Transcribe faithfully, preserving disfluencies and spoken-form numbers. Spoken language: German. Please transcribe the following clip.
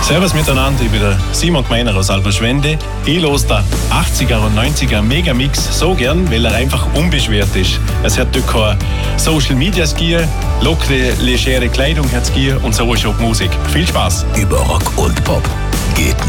Servus miteinander, ich bin der Simon Gmeiner aus Alberschwende. Ich los der achtziger und neunziger Megamix so gern, weil er einfach unbeschwert ist. Es hat dort kein Social Media Skier, lockere, legere Kleidung hat Skier und so ist auch die Musik. Viel Spaß! Über Rock und Pop geht